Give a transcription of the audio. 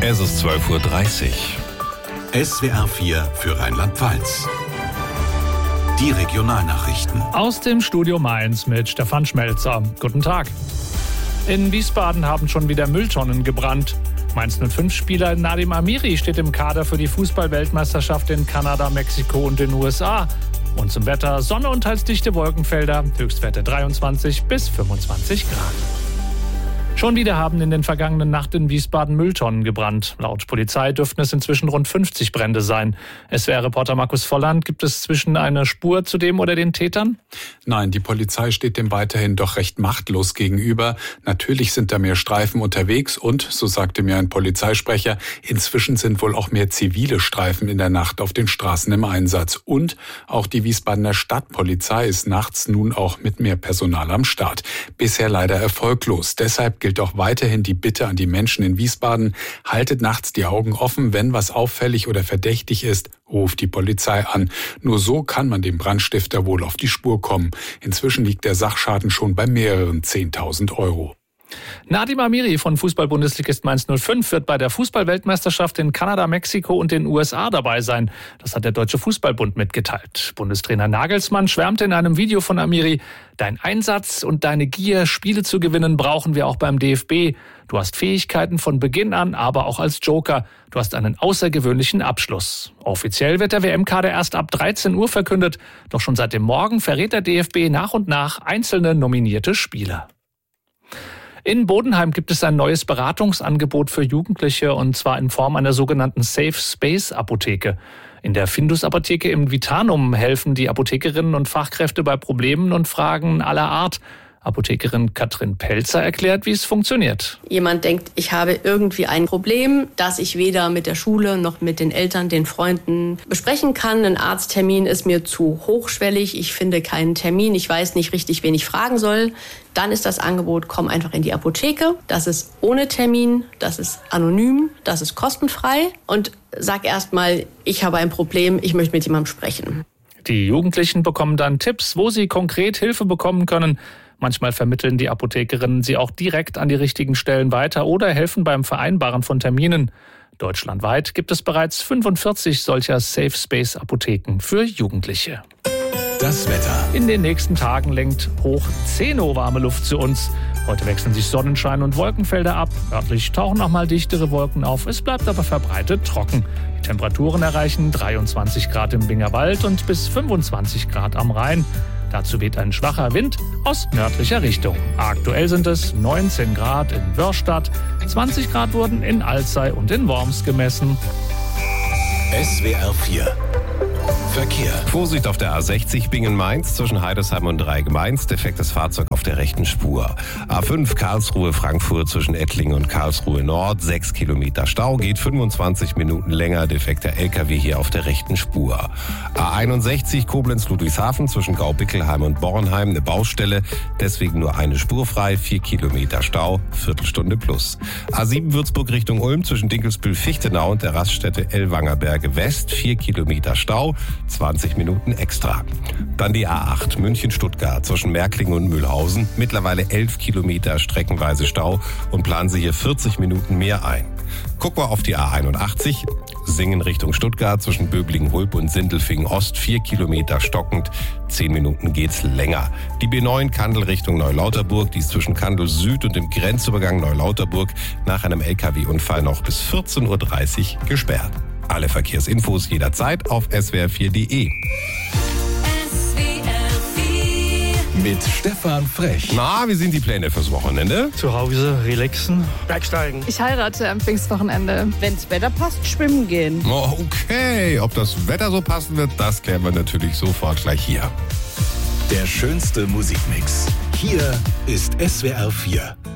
Es ist 12:30 Uhr. SWR 4 für Rheinland-Pfalz. Die Regionalnachrichten. Aus dem Studio Mainz mit Stefan Schmelzer. Guten Tag. In Wiesbaden haben schon wieder Mülltonnen gebrannt. Mainz 05-Spieler Nadim Amiri steht im Kader für die Fußball-Weltmeisterschaft in Kanada, Mexiko und den USA. Und zum Wetter: Sonne und teils dichte Wolkenfelder, Höchstwerte 23 bis 25 Grad. Schon wieder haben in den vergangenen Nacht in Wiesbaden Mülltonnen gebrannt. Laut Polizei dürften es inzwischen rund 50 Brände sein. SWR-Reporter Markus Volland, gibt es zwischen eine Spur zu dem oder den Tätern? Nein, die Polizei steht dem weiterhin doch recht machtlos gegenüber. Natürlich sind da mehr Streifen unterwegs und, so sagte mir ein Polizeisprecher, inzwischen sind wohl auch mehr zivile Streifen in der Nacht auf den Straßen im Einsatz. Und auch die Wiesbadener Stadtpolizei ist nachts nun auch mit mehr Personal am Start. Bisher leider erfolglos. Deshalb gilt auch weiterhin die Bitte an die Menschen in Wiesbaden: Haltet nachts die Augen offen, wenn was auffällig oder verdächtig ist, ruft die Polizei an. Nur so kann man dem Brandstifter wohl auf die Spur kommen. Inzwischen liegt der Sachschaden schon bei mehreren 10.000 Euro. Nadim Amiri von Fußball-Bundesligist Mainz 05 wird bei der Fußball-Weltmeisterschaft in Kanada, Mexiko und den USA dabei sein. Das hat der Deutsche Fußballbund mitgeteilt. Bundestrainer Nagelsmann schwärmte in einem Video von Amiri: Dein Einsatz und deine Gier, Spiele zu gewinnen, brauchen wir auch beim DFB. Du hast Fähigkeiten von Beginn an, aber auch als Joker. Du hast einen außergewöhnlichen Abschluss. Offiziell wird der WM-Kader erst ab 13 Uhr verkündet. Doch schon seit dem Morgen verrät der DFB nach und nach einzelne nominierte Spieler. In Bodenheim gibt es ein neues Beratungsangebot für Jugendliche, und zwar in Form einer sogenannten Safe Space Apotheke. In der Findus-Apotheke im Vitanum helfen die Apothekerinnen und Fachkräfte bei Problemen und Fragen aller Art. Apothekerin Katrin Pelzer erklärt, wie es funktioniert. Jemand denkt, ich habe irgendwie ein Problem, das ich weder mit der Schule noch mit den Eltern, den Freunden besprechen kann. Ein Arzttermin ist mir zu hochschwellig, ich finde keinen Termin, ich weiß nicht richtig, wen ich fragen soll. Dann ist das Angebot: Komm einfach in die Apotheke. Das ist ohne Termin, das ist anonym, das ist kostenfrei. Und sag erstmal, ich habe ein Problem, ich möchte mit jemandem sprechen. Die Jugendlichen bekommen dann Tipps, wo sie konkret Hilfe bekommen können. Manchmal vermitteln die Apothekerinnen sie auch direkt an die richtigen Stellen weiter oder helfen beim Vereinbaren von Terminen. Deutschlandweit gibt es bereits 45 solcher Safe Space Apotheken für Jugendliche. Das Wetter. In den nächsten Tagen lenkt hoch 10 warme Luft zu uns. Heute wechseln sich Sonnenschein und Wolkenfelder ab. Örtlich tauchen noch mal dichtere Wolken auf. Es bleibt aber verbreitet trocken. Die Temperaturen erreichen 23 Grad im Bingerwald und bis 25 Grad am Rhein. Dazu weht ein schwacher Wind aus nördlicher Richtung. Aktuell sind es 19 Grad in Wörrstadt, 20 Grad wurden in Alzey und in Worms gemessen. SWR 4 Verkehr. Vorsicht auf der A60 Bingen-Mainz zwischen Heidesheim und Dreieck-Mainz. Defektes Fahrzeug auf der rechten Spur. A5 Karlsruhe-Frankfurt zwischen Ettlingen und Karlsruhe Nord. 6 Kilometer Stau, geht 25 Minuten länger. Defekter LKW hier auf der rechten Spur. A61 Koblenz-Ludwigshafen zwischen Gaubickelheim und Bornheim. Eine Baustelle, deswegen nur eine Spur frei. 4 Kilometer Stau, Viertelstunde plus. A7 Würzburg Richtung Ulm zwischen Dinkelsbühl-Fichtenau und der Raststätte Ellwangerberge West. 4 Kilometer Stau, 20 Minuten extra. Dann die A8 München-Stuttgart zwischen Märklingen und Mühlhausen. Mittlerweile 11 Kilometer streckenweise Stau und planen Sie hier 40 Minuten mehr ein. Gucken wir auf die A81. Singen Richtung Stuttgart zwischen Böblingen-Hulb und Sindelfingen-Ost. 4 Kilometer stockend, 10 Minuten geht's länger. Die B9 Kandel Richtung Neulauterburg, die ist zwischen Kandel Süd und dem Grenzübergang Neulauterburg nach einem LKW-Unfall noch bis 14:30 Uhr gesperrt. Alle Verkehrsinfos jederzeit auf swr4.de. Mit Stefan Frech. Na, wie sind die Pläne fürs Wochenende? Zu Hause relaxen. Bergsteigen. Ich heirate am Pfingstwochenende. Wenn's Wetter passt, schwimmen gehen. Oh, okay, ob das Wetter so passen wird, das klären wir natürlich sofort gleich hier. Der schönste Musikmix. Hier ist SWR 4.